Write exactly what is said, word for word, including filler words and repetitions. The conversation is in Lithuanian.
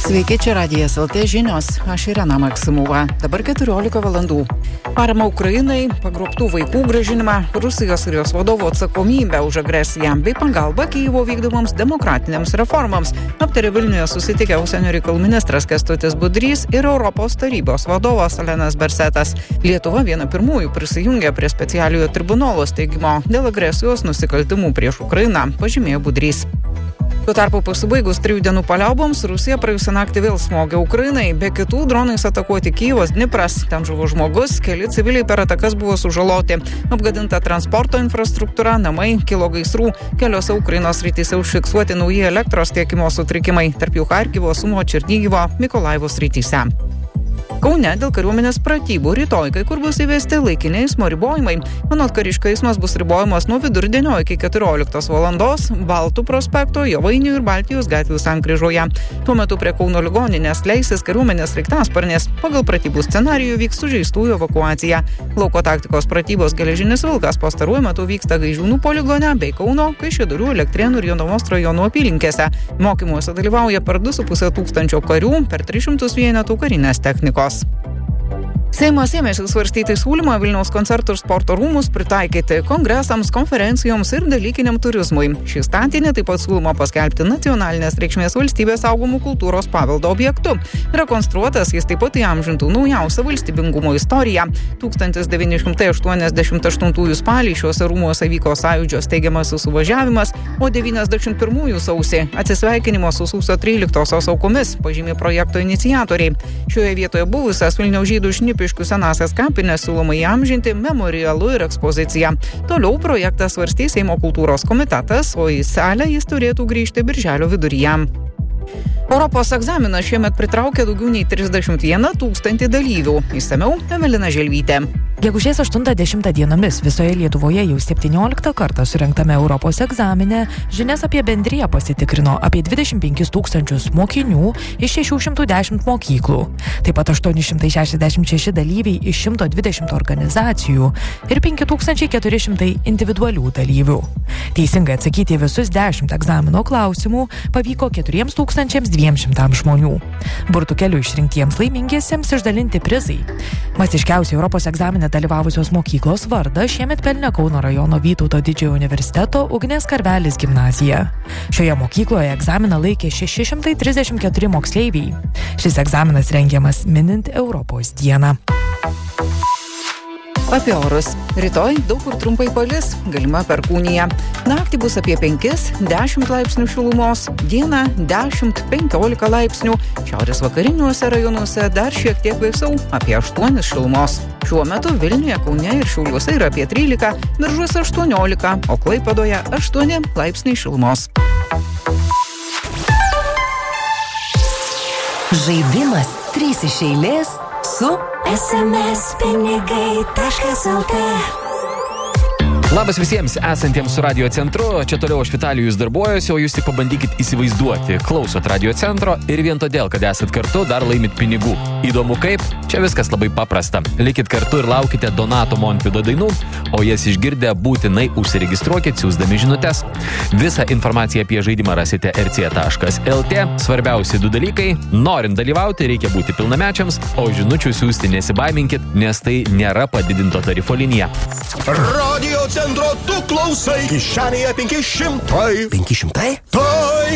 Sveiki, čia Radijas L T žinios, aš Irena Maksimova. Dabar keturiolika valandų. Parama Ukrainai, pagrobtų vaikų grąžinimą, Rusijos ir jos vadovo atsakomybę už agresiją bei pagalbą Kyjivo vykdomoms demokratinėms reformams aptarė Vilniuje susitikę užsienio reikalų ministras Kęstutis Budrys ir Europos tarybos vadovas Alanas Bersetas. Lietuva viena pirmųjų prisijungė prie specialiojo tribunolo steigimo dėl agresijos nusikaltimų prieš Ukrainą, pažymėjo Budrys. Tuo tarpu pasibaigus trijų dienų paliauboms, Rusija praėjusią naktį vėl smogė Ukrainai, be kitų dronais atakuoti Kyjivas, Dnipras, ten žuvo žmogus, keli civiliai per atakas buvo sužaloti, apgadinta transporto infrastruktūra, namai, kilo gaisrų, keliose Ukrainos srityse užfiksuoti nauji elektros tiekimo sutrikimai, tarp jų Charkivo, Sumo, Černigivo, Mykolaivo srityse. Kaune dėl kariuomenės pratybų rytoj kai kur bus įvesti laikini eismo ribojimai. Anot kariškio eismas bus ribojamas nuo vidurdienio iki keturioliktos valandos Baltų prospekto, Jovainių ir Baltijos gatvių sankryžoje. Tuo metu prie Kauno ligoninės leisis kariuomenės sraigtasparnis. Pagal pratybų scenarijų vyks sužeistųjų evakuacija. Lauko taktikos pratybos Geležinis vilkas pastaruoju metu vyksta Gaižiūnų poligone bei Kauno, Kaišiadorių, Elektrėnų ir Jonavos rajonų apylinkėse. Mokymuose dalyvauja per du su puse tūkstančio karių, per tris šimtus vienetų karinės technikos. Seimas ėmėsi svarstyti siūlymą Vilniaus koncertų ir sporto rūmus pritaikyti kongresams, konferencijoms ir dalykiniam turizmui. Šį statinį taip pat siūloma paskelbti nacionalinės reikšmės valstybės saugomų kultūros paveldo objektu. Rekonstruotas jis taip pat įamžintų naujausią valstybingumo istoriją. tūkstantis devyni šimtai aštuoniasdešimt aštuntųjų spalį šiuose rūmuose vyko Sąjūdžio steigiamasis suvažiavimas, o devyniasdešimt pirmųjų sausį atsisveikinimo su sausio tryliktosios aukomis, pažymė projekto iniciatoriai. Šioje vietoje buvusias Vilniaus žydų Šnipiškių senąsias kapines siūloma įamžinti memorialu ir ekspozicija. Toliau projektą svarstys Seimo kultūros komitetas, o į salę jis turėtų grįžti birželio viduryje. Europos egzaminas šiemet pritraukė daugiau nei trisdešimt vieną tūkstantį dalyvių. Išsamiau Evelina Želvytė. Gegužės aštuntą dešimtą dienomis visoje Lietuvoje jau septynioliktą kartą surengtame Europos egzamine žinias apie bendriją pasitikrino apie dvidešimt penkis tūkstančius mokinių iš šešių šimtų dešimt mokyklų. Taip pat aštuoni šimtai šešiasdešimt šeši dalyviai iš šimto dvidešimt organizacijų ir penki tūkstančiai keturi šimtai individualių dalyvių. Teisingai atsakyti į visus dešimt egzamino klausimų pavyko keturiems tūkstančiams dviem šimtams žmonių. Burtų keliu išrinktiems laimingiesiems išdalinti prizai. Masiškiausiai Europos egzamine dalyvavusios mokyklos vardą šiemet pelnė Kauno rajono Vytauto didžiojo universiteto Ugnės Karvelis gimnazija. Šioje mokykloje egzaminą laikė šeši šimtai trisdešimt keturi moksleiviai. Šis egzaminas rengiamas minint Europos dieną. Apie orus. Rytoj daug kur trumpai palis, galima perkūnija. Naktį bus apie penkis dešimt laipsnių šilumos, dieną dešimt penkiolika laipsnių, šiaurės vakariniuose rajonuose dar šiek tiek vėsiau, apie aštuonis šilumos. Šiuo metu Vilniuje, Kaune ir Šiauliuose yra apie trylika, Biržuose aštuoniolika, o Klaipėdoje aštuoni laipsniai šilumos. Žaidimas trys iš eilės su es em es pinigai taškas el tė. Labas visiems esantiems su Radio centru, čia toliau aš Vitalijus darbuojuosi, o jūs tik pabandykit įsivaizduoti. Klausot Radio centro ir vien todėl, kad esat kartu, dar laimit pinigų. Įdomu kaip? Čia viskas labai paprasta. Likit kartu ir laukite Donato Montvydo dainų, o jas išgirdę būtinai užsiregistruokit siųsdami žinutes. Visą informaciją apie žaidimą rasite er cė taškas el tė. Svarbiausi du dalykai. Norint dalyvauti, reikia būti pilnamečiams, o žinučių siųsti nesibaiminkit, nes tai nėra padidinto tarifo linija. Radio centro tu klausai, kišenėje penki šimtai. penki šimtai? Tai